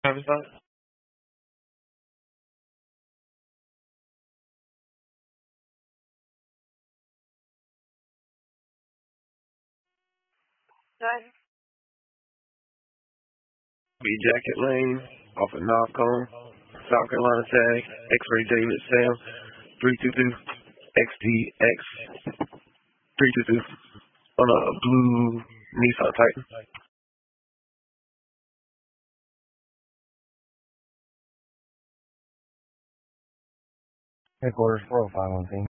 Travis Scott? Be Jacket Lane off of Northcombe, South Carolina tag, X-Ray David Sam, 322 XDX 322 on a blue Nissan Titan. Headquarters 405 on team.